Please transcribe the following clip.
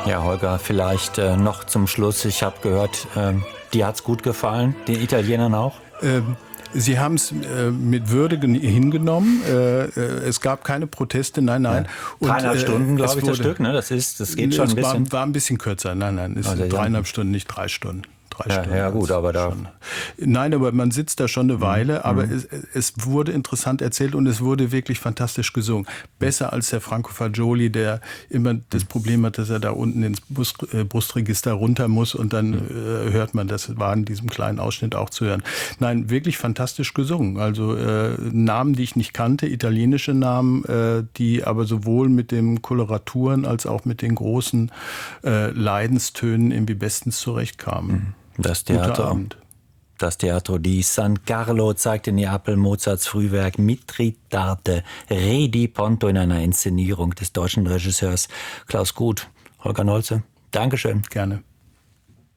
Ja, Holger, vielleicht noch zum Schluss. Ich habe gehört, dir hat's gut gefallen, den Italienern auch? Sie haben es mit Würde hingenommen. Es gab keine Proteste, nein. Ja. Und, 3,5 Stunden, glaube ich, das Stück, ne? Das geht schon ein bisschen. Es war ein bisschen kürzer, nein. Es sind 3,5 Stunden, nicht 3 Stunden. 3 Stunden. Ja, gut, aber da... Nein, aber man sitzt da schon eine Weile, aber es wurde interessant erzählt und es wurde wirklich fantastisch gesungen. Besser als der Franco Fagioli, der immer das Problem hat, dass er da unten ins Brustregister runter muss und dann hört man, das war in diesem kleinen Ausschnitt auch zu hören. Nein, wirklich fantastisch gesungen. Also Namen, die ich nicht kannte, italienische Namen, die aber sowohl mit den Koloraturen als auch mit den großen Leidenstönen irgendwie bestens zurechtkamen. Das Teatro di San Carlo zeigt in Neapel Mozarts Frühwerk Mitridate Re di Ponto in einer Inszenierung des deutschen Regisseurs Klaus Guth. Holger Nolze, Dankeschön. Gerne.